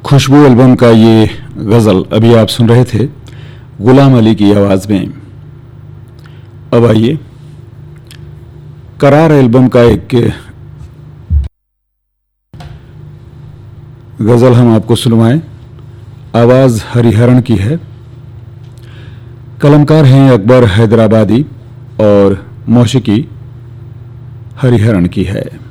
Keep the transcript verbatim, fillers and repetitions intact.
खुशबू album का ये गज़ल अभी आप सुन रहे थे गुलाम अली की आवाज़ में। अब आइए करार एल्बम का एक गज़ल हम आपको सुनवाएं। आवाज़ हरिहरन की है, कलमकार हैं अकबर हैदराबादी और मौसीकी हरिहरन की है।